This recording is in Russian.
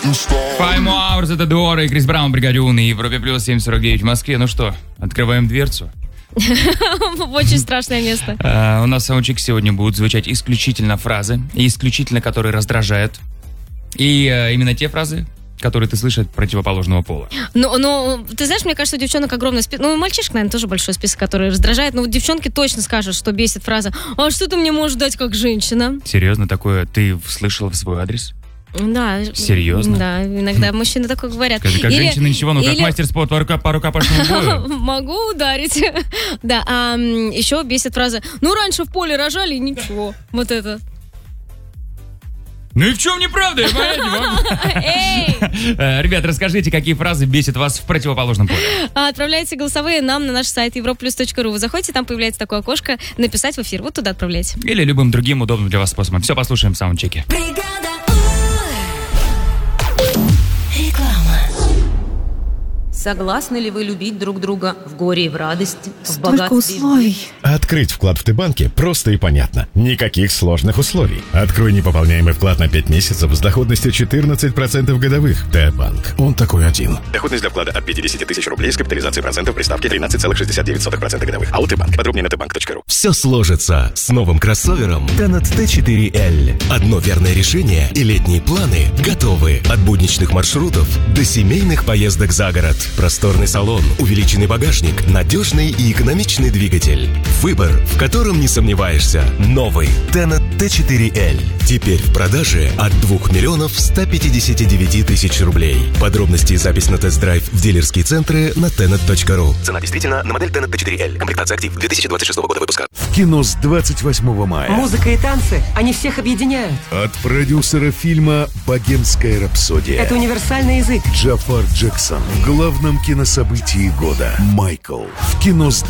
Five More Hours, это Дуора и Крис Браун, Бригаде У на Европе плюс 749 в Москве. Ну что, открываем дверцу. Очень страшное место. У нас в саундчеке сегодня будут звучать исключительно фразы, исключительно которые раздражают. И именно те фразы, которые ты слышишь от противоположного пола. Ну, ты знаешь, мне кажется, у девчонок огромный список. Ну, у мальчишек, наверное, тоже большой список, который раздражает. Но вот девчонки точно скажут, что бесит фраза: «А что ты мне можешь дать как женщина?» Серьезно, такое ты слышала в свой адрес? Да. Серьезно? Да, иногда мужчины такое говорят. Как женщина ничего, ну как мастер спорта по рукопашному бою. Могу ударить. Да, а еще бесит фраза: «Ну, раньше в поле рожали, и ничего». Вот это. Ну и в чем неправда? Ребят, расскажите, какие фразы бесят вас в противоположном поле. Отправляйте голосовые нам на наш сайт europlus.ru. Вы заходите, там появляется такое окошко «Написать в эфир». Вот туда отправляйте. Или любым другим удобным для вас способом. Все, послушаем в саундчеке. Согласны ли вы любить друг друга в горе и в радости, в Столько богатстве? условий. Открыть вклад в Т-банке просто и понятно. Никаких сложных условий. Открой непополняемый вклад на 5 месяцев с доходностью 14% годовых. Т-банк. Он такой один. Доходность для вклада от 50 тысяч рублей с капитализацией процентов при ставке 13,69% годовых. АО Т-банк. Подробнее на tbank.ru. Все сложится с новым кроссовером Tenet T4L. Одно верное решение и летние планы готовы. От будничных маршрутов до семейных поездок за город. Просторный салон, увеличенный багажник, надежный и экономичный двигатель. Выбор, в котором не сомневаешься. Новый Tenet T4L. Теперь в продаже от 2 159 000 рублей. Подробности и запись на тест-драйв в дилерские центры на tenet.ru. Цена действительно на модель Tenet T4L. Комплектация «Актив» 2026 года выпуска. В кино с 28 мая. Музыка и танцы, они всех объединяют. От продюсера фильма «Богемская рапсодия». Это универсальный язык. Джафар Джексон в главном кинособытии года. Майкл. В кино с